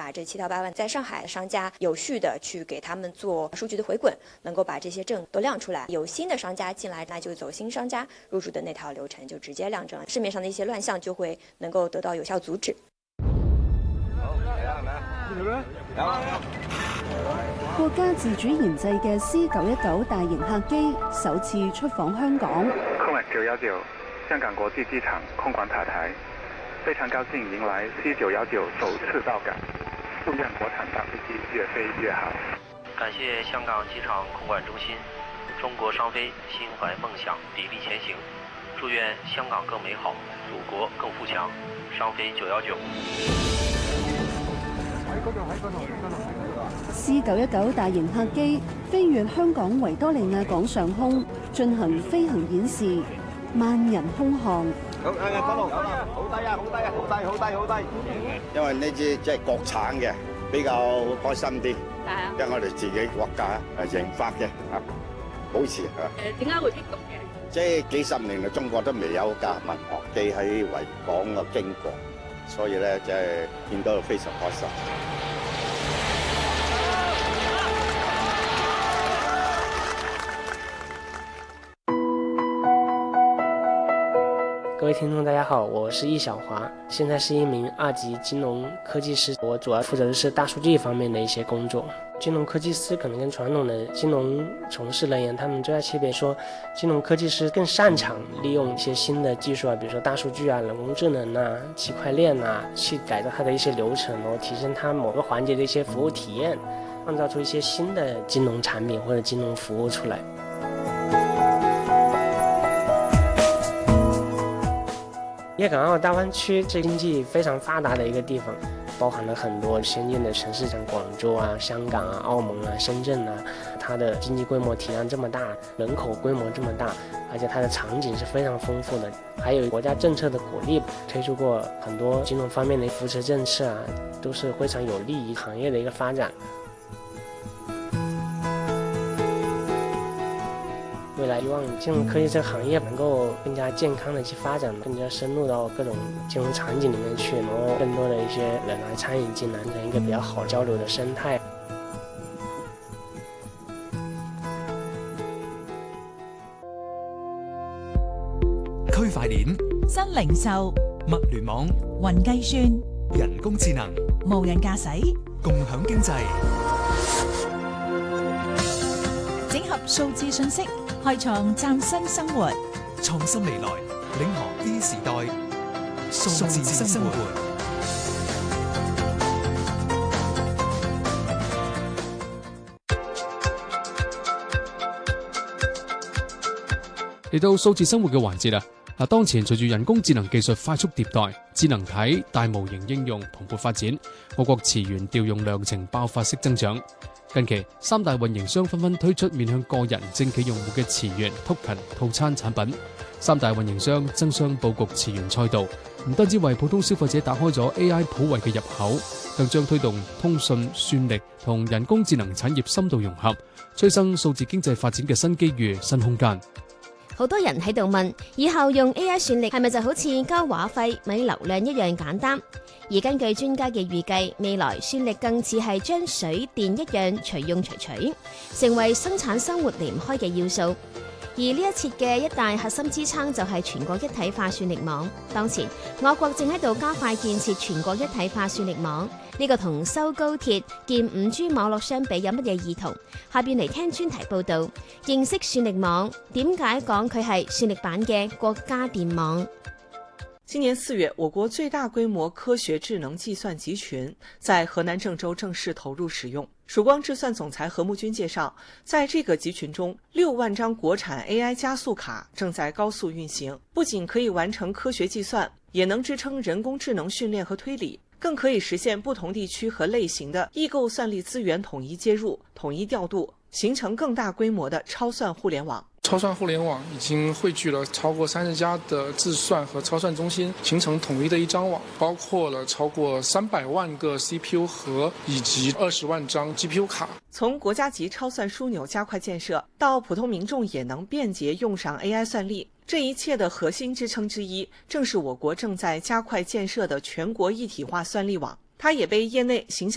把这7到8万在上海商家有序的去给他们做数据的回滚，能够把这些证都亮出来。有新的商家进来，那就走新商家入驻的那套流程，就直接亮证，市面上的一些乱象就会能夠得到有效阻止。 國家自主研製嘅 C919大型客機首次出訪香港。 空運919香港國際機場空管塔台，非常高興迎來 C919首次到港，祝願國產大飛機越飛越好。 感謝香港機場空管中心，中國商飛心懷夢想，砥礪前行。祝願香港更美好，祖國更富強。商飛919。 C919大型客機飛越香港維多利亞港上空進行飛行演示，萬人空巷。 好低啊，好低啊，好低啊，好低，好低，好低。因為呢支即係國產嘅，比較開心啲。因為我哋自己國家研發嘅保持點解會激動嘅？ 即係幾十年嚟，中國都未有架民航機喺維港嘅經過，所以咧即係見到非常開心。 各位听众大家好，我是易小华，现在是一名2级金融科技师，我主要负责的是大数据方面的一些工作。金融科技师可能跟传统的金融从事人员他们最大区别说，金融科技师更擅长利用一些新的技术啊，比如说大数据啊、人工智能啊、区块链啊，去改造它的一些流程，然后提升它某个环节的一些服务体验，创造出一些新的金融产品或者金融服务出来。粤港澳大湾区这经济非常发达的一个地方，包含了很多先进的城市，像广州啊、香港啊、澳门啊、深圳啊，它的经济规模体量这么大，人口规模这么大，而且它的场景是非常丰富的，还有国家政策的鼓励，推出过很多金融方面的扶持政策啊，都是非常有利于行业的一个发展。未来希望金融科技这个行业能够更加健康的去发展，更加深入到各种金融场景里面去，然后更多的一些人来参与进来，成一个比较好交流的生态。 區塊鏈、 新零售、 物聯網、 雲計算、 人工智能、 無人駕駛、 共享經濟， 整合數字信息，開創嶄新生活， 創新未來，領航 E 時代，數字生活。 嚟到數字生活嘅環節啦。當前隨住人工智能技術快速迭代，智能體、大模型應用蓬勃發展，我國詞源調用量呈爆發式增長。近期3大運營商紛紛推出面向個人、政企用戶嘅詞源 token 套餐產品。3大運營商爭相佈局詞源賽道，唔單止為普通消費者打開咗 AI 普惠嘅入口，更將推動通訊、算力同人工智能產業深度融合，催生數字經濟發展嘅新機遇、新空間。 好多人喺度問，以後用 AI 算力係咪就好似交話費、買流量一樣簡單？而根據專家嘅預計，未來算力更似係將水電一樣隨用隨取，成為生產生活離唔開嘅要素。而呢一設嘅一大核心支撐就係全國一體化算力網。當前我國正喺度加快建設全國一體化算力網，呢個同修高鐵建5G 網絡相比有乜嘢異同？下邊嚟聽專題報導，認識算力網，點解講佢係算力版嘅國家電網？ 今年4月，我國最大規模科學智能計算集群在河南鄭州正式投入使用。曙光智算總裁何木軍介紹，在這個集群中，6萬張國產 AI 加速卡正在高速運行，不僅可以完成科學計算，也能支撐人工智能訓練和推理，更可以實現不同地區和類型的異構算力資源統一接入、統一調度，形成更大規模的超算互聯網。 超算互聯網已經匯聚了超過30家的自算和超算中心，形成統一的一張網，包括了超過300萬個 CPU 核以及20萬張 GPU 卡。 從國家級超算樞紐加快建設，到普通民眾也能便捷用上 AI 算力，這一切的核心支撐之一，正是我國正在加快建設的全國一體化算力網。它也被業內形象